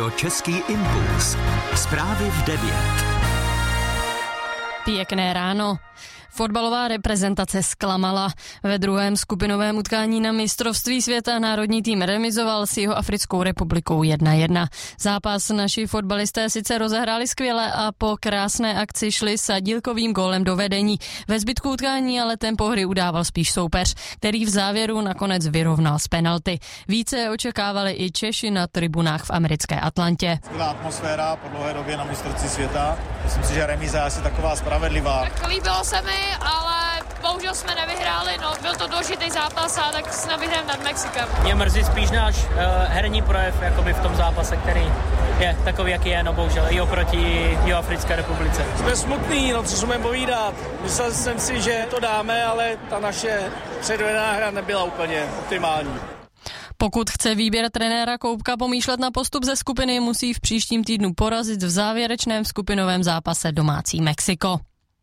Český impuls. Zprávy v 9. Pěkné ráno. Fotbalová reprezentace zklamala. Ve druhém skupinovém utkání na mistrovství světa národní tým remizoval s Jihoafrickou republikou 1-1. Zápas naši fotbalisté sice rozehráli skvěle a po krásné akci šli sadílkovým gólem do vedení. Ve zbytku utkání ale tempo hry udával spíš soupeř, který v závěru nakonec vyrovnal z penalty. Více očekávali i Češi na tribunách v americké Atlantě. Skvělá atmosféra po dlouhé době na mistrovství světa. Myslím si, že remíza je asi taková spravedlivá. Tak líbilo se mi, ale bohužel jsme nevyhráli, byl to důležitý zápas a tak snad vyhrajeme nad Mexikem. Mě mrzí spíš náš herní projev jakoby v tom zápase, který je takový, jaký je, no bohužel i oproti Jihoafrické republice. Jsme smutný, co jsme povídat. Myslel jsem si, že to dáme, ale ta naše předvedená hra nebyla úplně optimální. Pokud chce výběr trenéra Koubka pomýšlet na postup ze skupiny, musí v příštím týdnu porazit v závěrečném skupinovém zápase domácí Mexiko.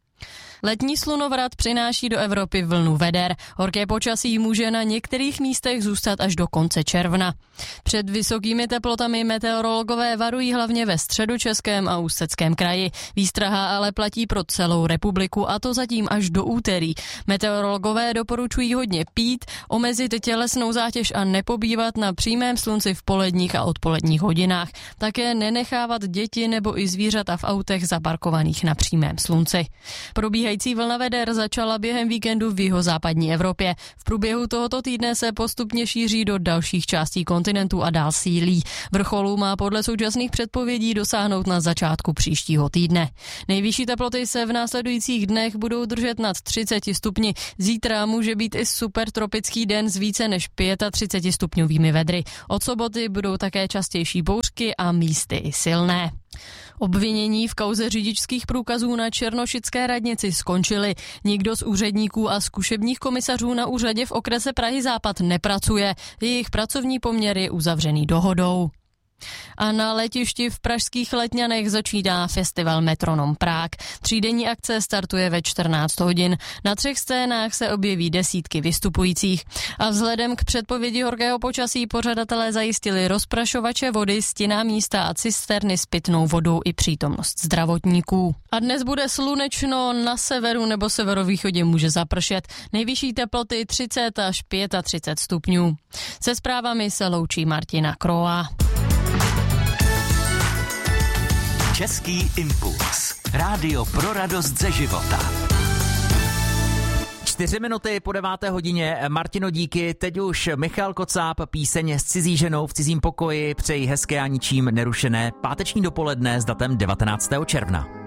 Letní slunovrat přináší do Evropy vlnu veder. Horké počasí může na některých místech zůstat až do konce června. Před vysokými teplotami meteorologové varují hlavně ve Středočeském a Ústeckém kraji. Výstraha ale platí pro celou republiku, a to zatím až do úterý. Meteorologové doporučují hodně pít, omezit tělesnou zátěž a nepobývat na přímém slunci v poledních a odpoledních hodinách. Také nenechávat děti nebo i zvířata v autech zaparkovaných na přímém slunci. Probíhající vlna veder začala během víkendu v jihozápadní Evropě. V průběhu tohoto týdne se postupně šíří do dalších částí kontinentu a dál sílí. Vrcholu má podle současných předpovědí dosáhnout na začátku příštího týdne. Nejvyšší teploty se v následujících dnech budou držet nad 30 stupni. Zítra může být i supertropický den s více než 35 stupňovými vedry. Od soboty budou také častější bouřky a místy i silné. Obvinění v kauze řidičských průkazů na černošické radnici skončily. Nikdo z úředníků a zkušebních komisařů na úřadě v okrese Prahy Západ nepracuje. Jejich pracovní poměr je uzavřený dohodou. A na letišti v pražských Letňanech začíná festival Metronom Prague. Třídenní akce startuje ve 14 hodin. Na 3 scénách se objeví desítky vystupujících. A vzhledem k předpovědi horkého počasí pořadatelé zajistili rozprašovače vody, stinná místa a cisterny s pitnou vodou i přítomnost zdravotníků. A dnes bude slunečno, na severu nebo severovýchodě může zapršet. Nejvyšší teploty 30 až 35 stupňů. Se zprávami se loučí Martina Kroa. Český impuls. Rádio pro radost ze života. 4 minuty po 9. hodině. Martino, díky. Teď už Michal Kocáb, píseň S cizí ženou v cizím pokoji. Přeji hezké a ničím nerušené páteční dopoledne s datem 19. června.